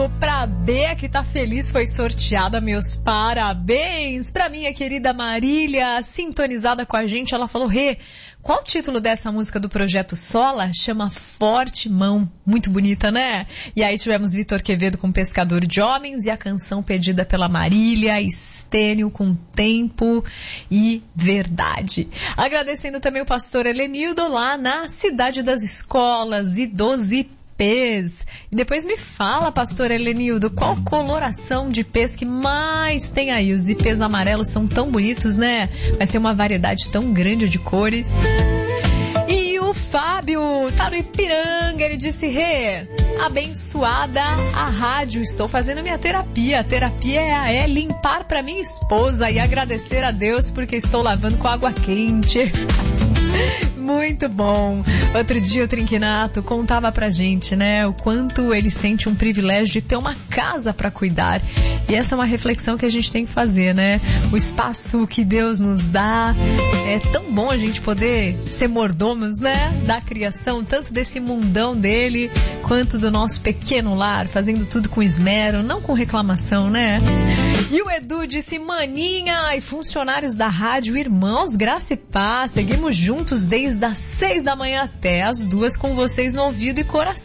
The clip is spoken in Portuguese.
pra Bea, que tá feliz, foi sorteada. Meus parabéns pra minha querida Marília, sintonizada com a gente. Ela falou: Rê, qual o título dessa música do Projeto Sola? Chama Forte Mão. Muito bonita, né? E aí tivemos Vitor Quevedo com Pescador de Homens e a canção pedida pela Marília, Estênio com Tempo e Verdade. Agradecendo também o pastor Helenildo lá na Cidade das Escolas e dos IPs. E depois me fala, pastor Helenildo, qual coloração de ipês que mais tem aí? Os ipês amarelos são tão bonitos, né? Mas tem uma variedade tão grande de cores. E o Fábio tá no Ipiranga, ele disse: Rê, abençoada a rádio, estou fazendo minha terapia. A terapia é limpar pra minha esposa e agradecer a Deus porque estou lavando com água quente. Muito bom. Outro dia o Trinquinato contava pra gente, né, o quanto ele sente um privilégio de ter uma casa pra cuidar. E essa é uma reflexão que a gente tem que fazer, né? O espaço que Deus nos dá, é tão bom a gente poder ser mordomos, né, da criação, tanto desse mundão dele, quanto do nosso pequeno lar, fazendo tudo com esmero, não com reclamação, né? E o Edu disse: maninha e funcionários da rádio, irmãos, graça e paz, seguimos juntos desde as 6 da manhã até as 2 com vocês no ouvido e coração.